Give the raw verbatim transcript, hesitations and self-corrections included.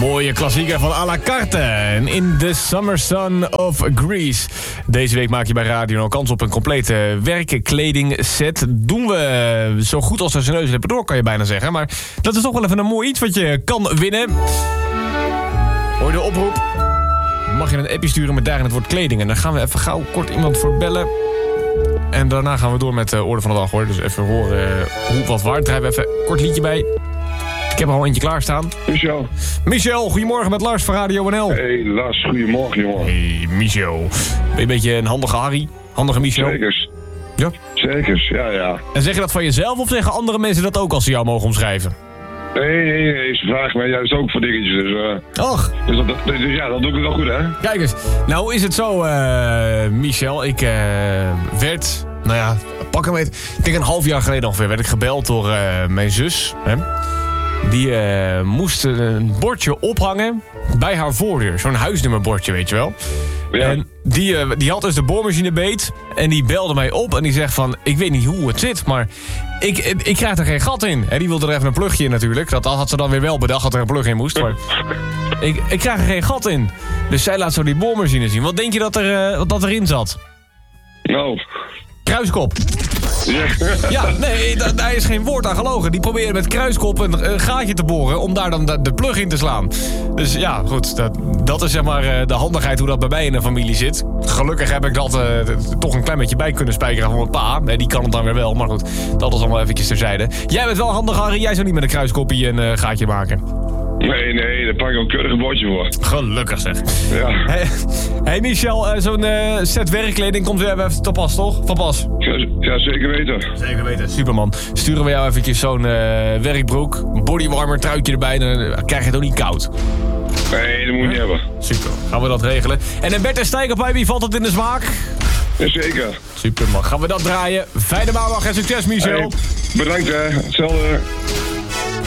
Mooie klassieker van à la carte. In the Summer Sun of Greece. Deze week maak je bij Radio Nou kans op een complete werkkledingset. Doen we zo goed als er zijn neus hebben door, kan je bijna zeggen. Maar dat is toch wel even een mooi iets wat je kan winnen. Hoor je de oproep? Mag je een appje sturen met daarin het woord kleding. En dan gaan we even gauw kort iemand voor bellen. En daarna gaan we door met de orde van de dag, hoor. Dus even horen uh, hoe wat waard. Draaien we even een kort liedje bij. Ik heb er al eentje klaarstaan. Michel. Michel, goedemorgen met Lars van Radio N L. Hey Lars, goedemorgen jongen. Hey Michel. Ben je een beetje een handige Harry? Handige Michel? Zekers. Ja. Zekers, ja ja. En zeg je dat van jezelf of zeggen andere mensen dat ook als ze jou mogen omschrijven? Nee, nee, nee, ze vragen mij juist ook voor dingetjes. Dus, uh, Och. dus, dat, dus ja, dan doe ik het wel goed, hè? Kijk eens. Nou is het zo, uh, Michel. Ik uh, werd, nou ja, pak hem even. Ik denk een half jaar geleden ongeveer werd ik gebeld door uh, mijn zus. Hè? Die uh, moest een bordje ophangen bij haar voordeur. Zo'n huisnummerbordje, weet je wel. Ja. En die, uh, die had dus de boormachine beet. En die belde mij op en die zegt van... Ik weet niet hoe het zit, maar ik, ik, ik krijg er geen gat in. En die wilde er even een plugje in natuurlijk. Dat had ze dan weer wel bedacht dat er een plug in moest. Maar ik, ik krijg er geen gat in. Dus zij laat zo die boormachine zien. Wat denk je dat, er, uh, wat dat erin zat? Nou... Kruiskop. Ja, ja nee, da- daar is geen woord aan gelogen. Die proberen met kruiskop een, een gaatje te boren om daar dan de, de plug in te slaan. Dus ja, goed, dat, dat is zeg maar de handigheid hoe dat bij mij in de familie zit. Gelukkig heb ik dat uh, toch een klein beetje bij kunnen spijkeren van mijn pa. Nee, die kan het dan weer wel, maar goed, dat is allemaal eventjes terzijde. Jij bent wel handig, Harry. Jij zou niet met een kruiskoppie een uh, gaatje maken. Nee, nee, daar pak ik een keurig bordje voor. Gelukkig zeg. Ja. Hey, hey Michel, uh, zo'n uh, set werkkleding komt weer even te pas, toch? Van pas. Ja, ja, zeker weten. Zeker weten, superman. Sturen we jou eventjes zo'n uh, werkbroek, een bodywarmer, truitje erbij, dan uh, krijg je het ook niet koud. Nee, dat moet je niet hebben. Super, gaan we dat regelen. En in Bert en Stijk op wie valt het in de smaak? Jazeker. Superman, gaan we dat draaien. Fijne maandag en succes, Michel. Hey, bedankt hè, hetzelfde.